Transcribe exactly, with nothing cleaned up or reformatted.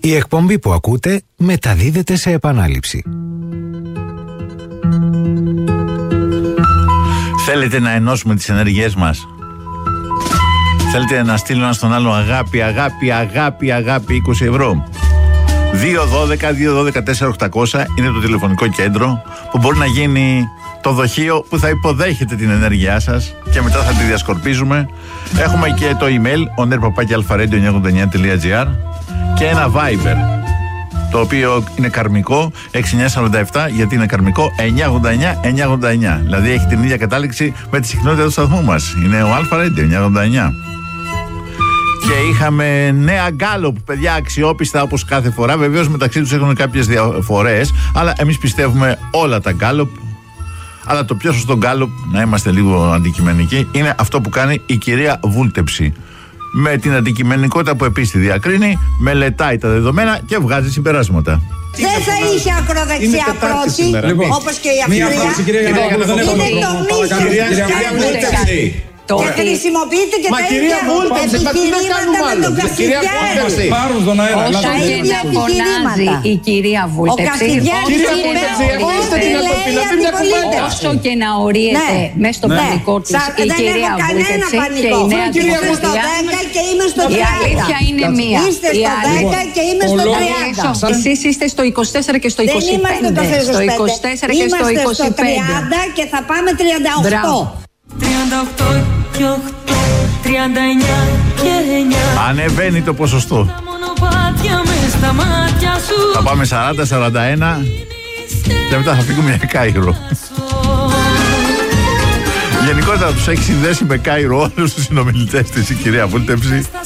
Η εκπομπή που ακούτε μεταδίδεται σε επανάληψη. Θέλετε να ενώσουμε τις ενέργειές μας? Θέλετε να στείλω ένα στον άλλο αγάπη, αγάπη, αγάπη, αγάπη, είκοσι ευρώ? δύο δώδεκα δύο δώδεκα τέσσερα οκτακόσια είναι το τηλεφωνικό κέντρο που μπορεί να γίνει το δοχείο που θα υποδέχεται την ενέργειά σας και μετά θα τη διασκορπίζουμε. Έχουμε και το email oner παπάκι alpha radio εννιακόσια ογδόντα εννιά τελεία τζι άρ και ένα Viber, το οποίο είναι καρμικό, έξι εννιά σαράντα επτά, γιατί είναι καρμικό, εννιακόσια ογδόντα εννιά εννιακόσια ογδόντα εννιά. Δηλαδή έχει την ίδια κατάληξη με τη συχνότητα του σταθμού μας. Είναι ο Alpha Radio εννιακόσια ογδόντα εννιά. Και είχαμε νέα Γκάλοπ, παιδιά, αξιόπιστα όπως κάθε φορά. Βεβαίως μεταξύ τους έχουν κάποιες διαφορές, αλλά εμείς πιστεύουμε όλα τα Γκάλοπ. Αλλά το πιο σωστό Γκάλοπ, να είμαστε λίγο αντικειμενικοί, είναι αυτό που κάνει η κυρία Βούλτεψη. Με την αντικειμενικότητα που επίσης τη διακρίνει, μελετάει τα δεδομένα και βγάζει συμπεράσματα. Δεν θα είχε ακροδεξιά πρώτη, όπως και η Αυστρία. Μία φράση, κυρία Γιαννακόπουλο, δεν έχω χρόνο. Κυρία Βούλτεψη. Και χρησιμοποιείτε και τα ίδια επιχειρήματα με τον Κασιδιάρη. Πάρουν τον αέρα. Όσο και να φωνάζει η κυρία Βούλτεψη, όσο και να ορίεται μέσα στο πανικό της η κυρία Βούλτεψη και η νέα δημοκρατία, η αλήθεια είναι μία. Είστε στο δέκα και είμαι στο τριάντα. Εσείς είστε στο είκοσι τέσσερα και στο είκοσι πέντε. Στο είκοσι τέσσερα και στο είκοσι πέντε. Είμαστε στο τριάντα και θα πάμε τριάντα οκτώ. τριάντα οκτώ και οκτώ, τριάντα εννιά και εννιά. Ανεβαίνει το ποσοστό. Θα πάμε σαράντα σαράντα ένα και μετά θα φύγουμε για Κάιρο. Γενικότερα τους έχει συνδέσει με Κάιρο όλους τους συνομιλητές της η κυρία Βούλτεψη.